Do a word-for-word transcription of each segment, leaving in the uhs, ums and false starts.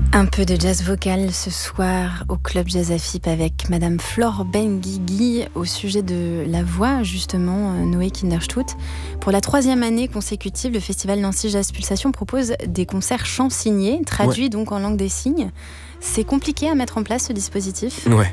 Un peu de jazz vocal ce soir au Club Jazz Afip avec Madame Flore Benguigui au sujet de la voix, justement, Noé Kinderstut. Pour la troisième année consécutive, le Festival Nancy Jazz Pulsation propose des concerts chants signés, traduits ouais. donc en langue des signes. C'est compliqué à mettre en place ce dispositif ? Ouais,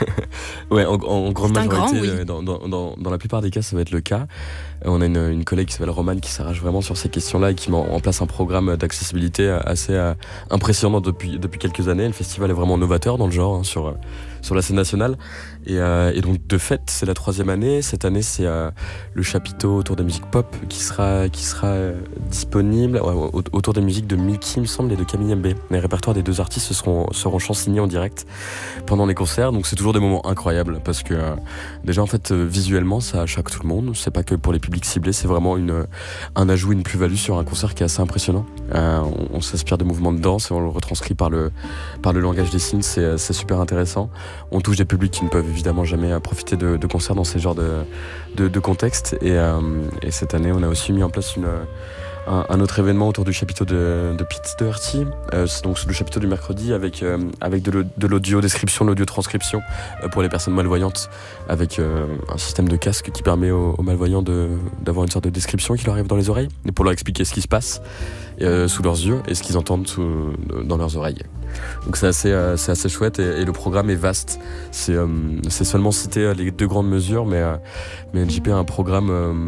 ouais en, en grande C'est majorité, grand, oui. dans, dans, dans, dans la plupart des cas, ça va être le cas. On a une, une collègue qui s'appelle Romane qui s'arrache vraiment sur ces questions-là et qui met en place un programme d'accessibilité assez euh, impressionnant depuis, depuis quelques années. Le festival est vraiment novateur dans le genre, hein, sur, sur la scène nationale. Et, euh, et donc, de fait, c'est la troisième année. Cette année, c'est euh, le chapiteau autour des musiques pop qui sera, qui sera euh, disponible ouais, autour des musiques de Milky, il me semble, et de Camille Mbé. Les répertoires des deux artistes seront, seront chansignés en direct pendant les concerts. Donc, c'est toujours des moments incroyables parce que, euh, déjà, en fait, euh, visuellement, ça choque tout le monde. C'est pas que pour les publics ciblés, c'est vraiment une, un ajout, une plus-value sur un concert qui est assez impressionnant. Euh, on, on s'inspire de mouvements de danse et on le retranscrit par le, par le langage des signes. C'est, c'est super intéressant. On touche des publics qui ne peuvent évidemment jamais profiter de, de concerts dans ces genres de, de, de contextes. Et, euh, et cette année, on a aussi mis en place une, un, un autre événement autour du chapiteau de, de Pete Doherty. Euh, c'est donc le chapiteau du mercredi avec, euh, avec de, de l'audio-description, l'audio-transcription euh, pour les personnes malvoyantes, avec euh, un système de casque qui permet aux, aux malvoyants de, d'avoir une sorte de description qui leur arrive dans les oreilles et pour leur expliquer ce qui se passe euh, sous leurs yeux et ce qu'ils entendent sous, dans leurs oreilles. Donc c'est assez, euh, c'est assez chouette et, et le programme est vaste. C'est, euh, c'est seulement citer les deux grandes mesures, mais, euh, mais N J P a un programme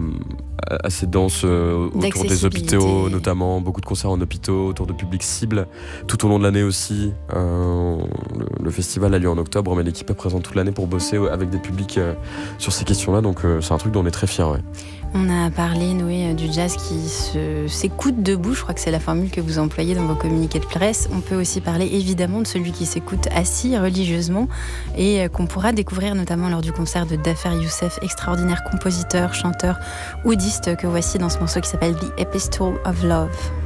euh, assez dense euh, autour des hôpitaux, notamment beaucoup de concerts en hôpitaux, autour de publics cibles, tout au long de l'année aussi. Euh, le, le festival a lieu en octobre, mais l'équipe est présente toute l'année pour bosser avec des publics euh, sur ces questions-là, donc euh, c'est un truc dont on est très fiers. Ouais. On a parlé, Noé, du jazz qui se, s'écoute debout. Je crois que c'est la formule que vous employez dans vos communiqués de presse. On peut aussi parler évidemment de celui qui s'écoute assis religieusement et qu'on pourra découvrir notamment lors du concert de Dafer Youssef, extraordinaire compositeur, chanteur, oudiste que voici dans ce morceau qui s'appelle The Epistle of Love.